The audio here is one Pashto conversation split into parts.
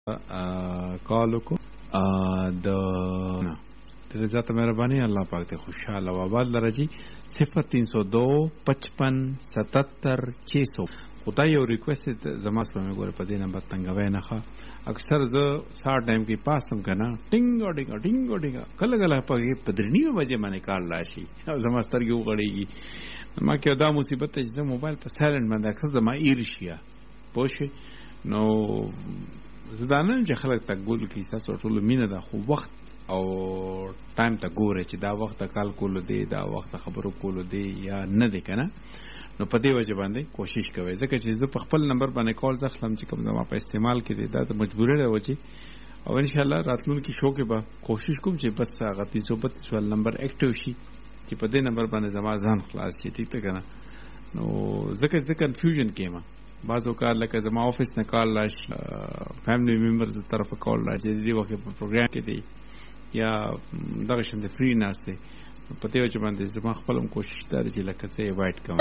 کال وکړو د رضا ته مهرباني الله پاک ته خوشحاله او آباد لرجی 0302 55 77 600 خدای یو ریکوست زما سره مې ګوره په دې نمبر تنګوي نه ښه اکثر زه سار ټایم کې پاسم کنه ټینګ کله په 3:30 بجې باندې کار راشي او زما سترګې وغړېږي ما کې دا مصیبت چې د موبایل په سایلنت باندې اکثر زما ایرشیا پوه نو زدانن چې خلک تګول کې تاسو ټول مینه ده خو وخت او ټایم ته ګوره چې دا وخت کال کولو دی دا وخت خبرو کولو دی یا نه دی کنه نو په دې وجه باندې کوشش کوئ ځکه چې زه په خپل نمبر باندې کال ځخلم چې کوم زما په استعمال کې دی دا ته مجبوری راوځي او ان شاء الله راتلونکي شو کې به کوشش کوم چې بس هغه 332 ول نمبر اکټیو شي چې په دې نمبر باندې زما ځان خلاص شي ٹھیک ده کنه نو ځکه کنفیوژن کېما بعضو کار لکه زما آفیس نه کال راشي فیملی ممبرز طرفه کال راځي دی وخت په پروګرام کې دی یا دغه شند فری ناشته په دې وجه باندې زما خپلم کوشش دار چې لکه څه ایوایډ کوم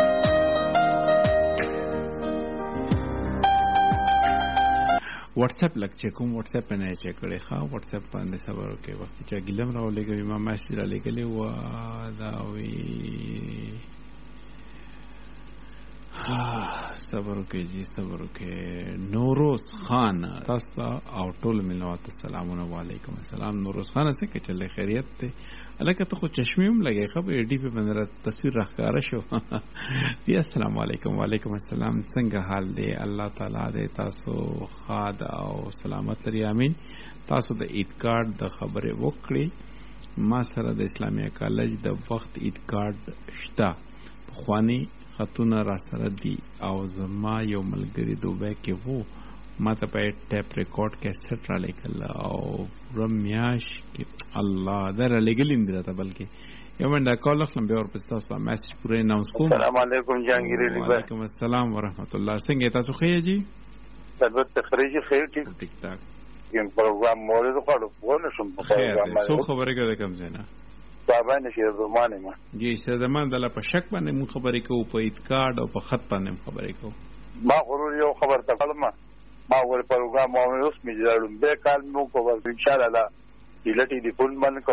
واتس اپ لکه کوم واتس اپ نه چیک کړئ ښا واتس اپ باندې صبر وکړئ وخت چې ګلم راولېږي ما میسج را لګلې و دا وی صبر وکړئ جی صبر وکړئ نوروز خان تاسو او ټول ملوات السلام علیکم السلام نوروز خان څه کې چلې خیریت ته الکه ته خو چشمې هم لګې خبر ډي په باندې تصویر راخاره شو یا السلام علیکم وعلیکم السلام څنګه حال دی الله تعالی دې تاسو خاد او سلامت لري امين تاسو د عید کارت د خبره وکړي ما سره د اسلامي کالج د وخت عید کارت شته خواني خطونه را سره دي او زما یو ملګری دوبه کې وو ما ته په ټیپ ریکارډ کیسټ را لیکل او رمیاش کې الله در لګل اندره ته بلکې یو منډه کال خپل به ورپسې تاسو میسج پورې اناونس کوم السلام علیکم جهانگیر علی وعلیکم السلام ورحمت الله څنګه تاسو خیر جی طبیعت تخریجی خیر ټیک ټاک یم پروګرام مورید خو ونه شم په پروګرام سو خبره کوي کوم زینا بابا نشي زمانه ما جی څه زمان د لا په شک باندې مون خبرې کوو په اعتقاد او په خط باندې خبرې کوو ما غرور یو خبر ته کلمه ما ور پروګرام اوس می جوړم به کال مو کو ان شاء الله دلته دی فون من کو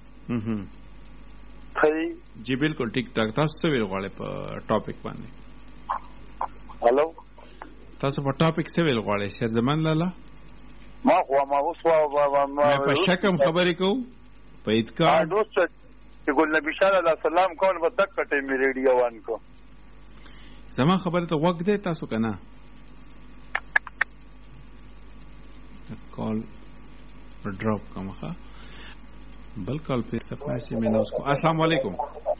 خی جی بالکل ټیک ټاک تاسو څه ویل غواړئ په ټاپک باندې هالو تاسو په ټاپک څه ویل غواړئ شر زمان لاله ما اوس ما په شکم خبرې کوو په اعتقاد دوست چې ګل نبی صلی الله علیه وسلم کول به تک کټې می ریډیو وان کو زما خبره ته وخت دی تاسو کنه کال ड्रॉप کمخه بل کال په صفحه میں نو کو السلام علیکم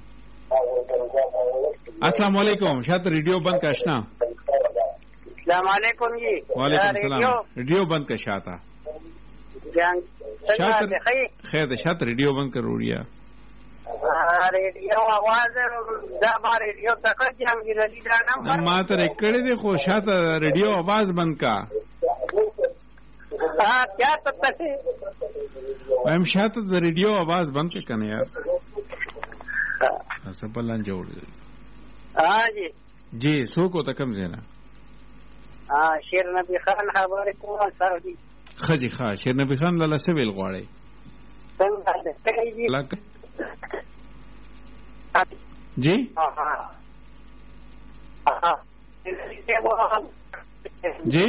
السلام علیکم شاید ریڈیو بند کا اشنا السلام علیکم جی وعلیکم السلام ریڈیو بند کا شاتا خیر ده شاید ریڈیو بند کر روڑیا ریڈیو आवाज دا با ریڈیو تک جهانگیر علی دا نمبر ما ته ریکړې دي خو شاته ریډیو आवाज بند کا हाँ क्या पता है हम शायद द रेडियो आवाज बंद के कने यार सब बलन जोड़ हाँ जी सो को तकम जेना हाँ शेर नबी खान खबर को सर जी खजी खा शेर नबी खान لاله سویل غواړي जी जी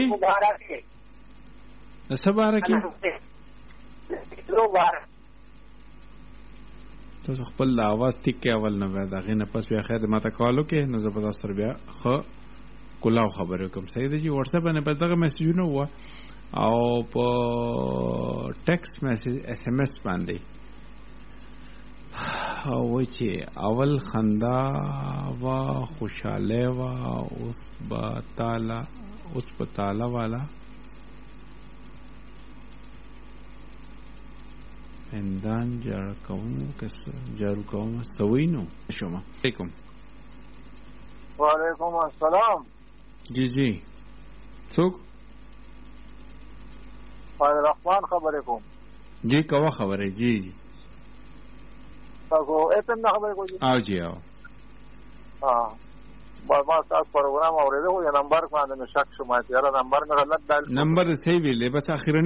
سباره کې تاسو خپل आवाज ټیک کې اول نه وای دا غینه پس بیا خیر ماته کالو کې نو زه په تاسو سره بیا خو کلاو خبرې کوم صحیح دی واتس اپ باندې په دغه میسجونه و او په ټیکست میسج اس ام اس باندې او چې اول خندا وا خوشاله وا اوس په تعالی والا اندان جارو کوم سوینو شوما علیکم وعلیکم السلام جی څوک الرحمن خبرې کوم جی کوه خبره جی تاسو اتم خبرې کوئ او جی او ما تاسو پروګرام اوریدو یو نمبر باندې شک شوم چې یاره نمبر نه غلط دال نمبر صحیح ویلې بس اخیرا